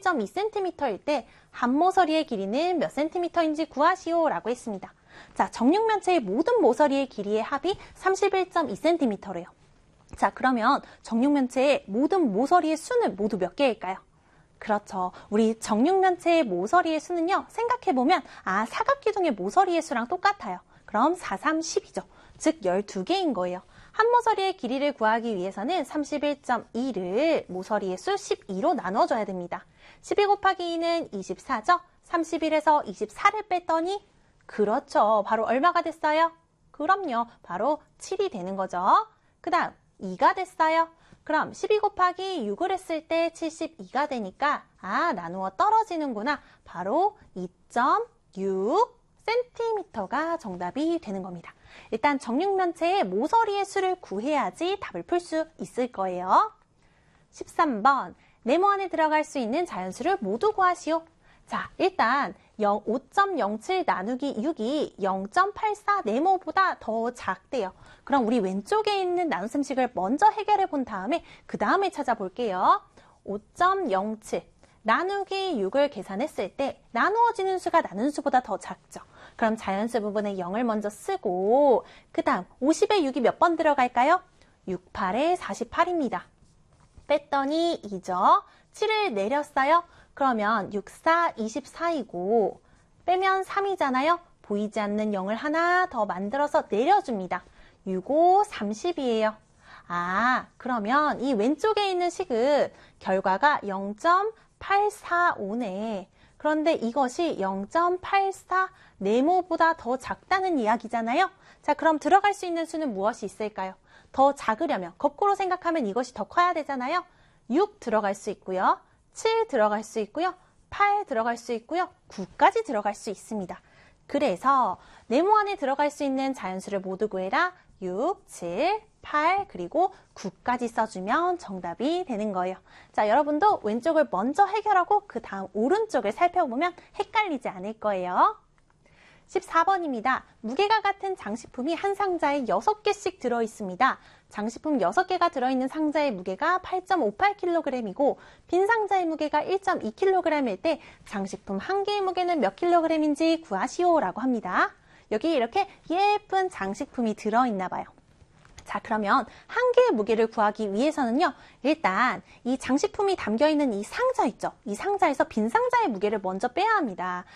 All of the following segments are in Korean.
31.2cm일 때 한 모서리의 길이는 몇 cm인지 구하시오 라고 했습니다. 자, 정육면체의 모든 모서리의 길이의 합이 31.2cm래요. 자, 그러면 정육면체의 모든 모서리의 수는 모두 몇 개일까요? 그렇죠. 우리 정육면체의 모서리의 수는요, 생각해보면 사각기둥의 모서리의 수랑 똑같아요. 그럼 4, 3, 10이죠. 즉 12개인 거예요. 한 모서리의 길이를 구하기 위해서는 31.2를 모서리의 수 12로 나눠줘야 됩니다. 12 곱하기 2는 24죠. 31에서 24를 뺐더니 그렇죠. 바로 얼마가 됐어요? 그럼요. 바로 7이 되는 거죠. 그 다음 2가 됐어요. 그럼 12 곱하기 6을 했을 때 72가 되니까 나누어 떨어지는구나. 바로 2.6cm가 정답이 되는 겁니다. 일단 정육면체의 모서리의 수를 구해야지 답을 풀 수 있을 거예요. 13번, 네모 안에 들어갈 수 있는 자연수를 모두 구하시오. 자, 일단 5.07 나누기 6이 0.84 네모보다 더 작대요. 그럼 우리 왼쪽에 있는 나눗셈식을 먼저 해결해 본 다음에 그 다음에 찾아볼게요. 5.07 나누기 6을 계산했을 때 나누어지는 수가 나눈 수보다 더 작죠. 그럼 자연수 부분에 0을 먼저 쓰고 그 다음 50에 6이 몇 번 들어갈까요? 6, 8에 48입니다. 뺐더니 2죠. 7을 내렸어요. 그러면 6, 4, 24이고 빼면 3이잖아요. 보이지 않는 0을 하나 더 만들어서 내려줍니다. 6, 5, 30이에요. 그러면 이 왼쪽에 있는 식은 결과가 0.845네. 그런데 이것이 0.84 네모보다 더 작다는 이야기잖아요. 자, 그럼 들어갈 수 있는 수는 무엇이 있을까요? 더 작으려면 거꾸로 생각하면 이것이 더 커야 되잖아요. 6 들어갈 수 있고요. 7 들어갈 수 있고요. 8 들어갈 수 있고요. 9까지 들어갈 수 있습니다. 그래서 네모 안에 들어갈 수 있는 자연수를 모두 구해라. 6, 7, 8 그리고 9까지 써주면 정답이 되는 거예요. 자, 여러분도 왼쪽을 먼저 해결하고 그 다음 오른쪽을 살펴보면 헷갈리지 않을 거예요. 14번입니다. 무게가 같은 장식품이 한 상자에 6개씩 들어있습니다. 장식품 6개가 들어있는 상자의 무게가 8.58kg이고 빈 상자의 무게가 1.2kg일 때 장식품 한 개의 무게는 몇 kg인지 구하시오 라고 합니다. 여기 이렇게 예쁜 장식품이 들어있나 봐요. 자, 그러면 한 개의 무게를 구하기 위해서는요. 일단 이 장식품이 담겨있는 이 상자 있죠. 이 상자에서 빈 상자의 무게를 먼저 빼야 합니다.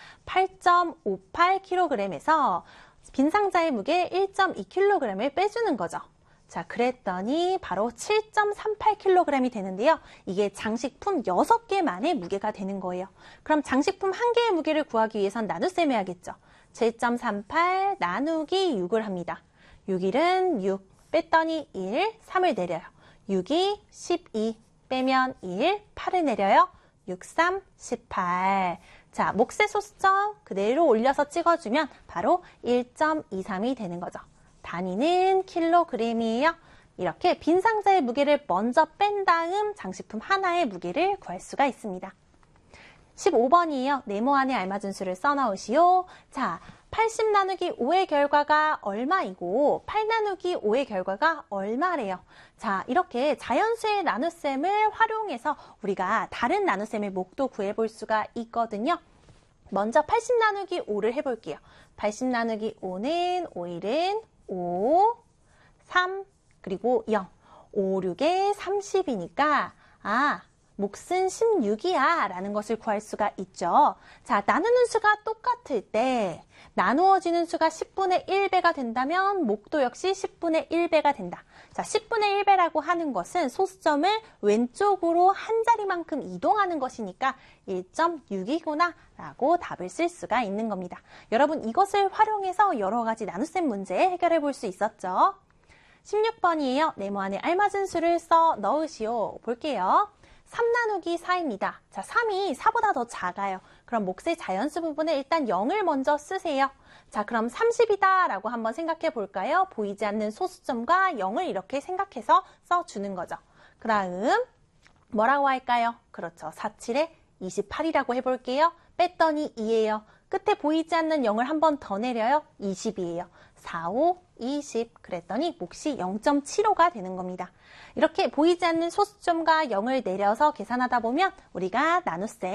8.58kg에서 빈 상자의 무게 1.2kg을 빼주는 거죠. 자, 그랬더니 바로 7.38kg이 되는데요. 이게 장식품 6개만의 무게가 되는 거예요. 그럼 장식품 한 개의 무게를 구하기 위해선 나눗셈 해야겠죠. 7.38 나누기 6을 합니다. 6일은 6. 뺐더니 1, 3을 내려요. 6이 12, 빼면 1, 8을 내려요. 6, 3, 18. 자, 몫의 소수점 그대로 올려서 찍어주면 바로 1.23이 되는 거죠. 단위는 킬로그램이에요. 이렇게 빈 상자의 무게를 먼저 뺀 다음 장식품 하나의 무게를 구할 수가 있습니다. 15번이에요. 네모 안에 알맞은 수를 써넣으시오. 자, 80 나누기 5의 결과가 얼마이고 8 나누기 5의 결과가 얼마래요. 자, 이렇게 자연수의 나눗셈을 활용해서 우리가 다른 나눗셈의 목도 구해볼 수가 있거든요. 먼저 80 나누기 5를 해볼게요. 80 나누기 5는 5일은 5, 3, 그리고 0. 5, 6에 30이니까 몫은 16이야 라는 것을 구할 수가 있죠. 자, 나누는 수가 똑같을 때 나누어지는 수가 10분의 1배가 된다면 목도 역시 10분의 1배가 된다. 자, 10분의 1배라고 하는 것은 소수점을 왼쪽으로 한 자리만큼 이동하는 것이니까 1.6이구나 라고 답을 쓸 수가 있는 겁니다. 여러분, 이것을 활용해서 여러 가지 나눗셈 문제 해결해 볼 수 있었죠. 16번이에요. 네모 안에 알맞은 수를 써 넣으시오. 볼게요. 3 나누기 4입니다. 자, 3이 4보다 더 작아요. 그럼 몫의 자연수 부분에 일단 0을 먼저 쓰세요. 자, 그럼 30이다 라고 한번 생각해 볼까요? 보이지 않는 소수점과 0을 이렇게 생각해서 써주는 거죠. 그 다음 뭐라고 할까요? 그렇죠. 4, 7에 28이라고 해볼게요. 뺐더니 2예요. 끝에 보이지 않는 0을 한 번 더 내려요. 20이에요. 4, 5, 20 그랬더니 몫이 0.75가 되는 겁니다. 이렇게 보이지 않는 소수점과 0을 내려서 계산하다 보면 우리가 나눗셈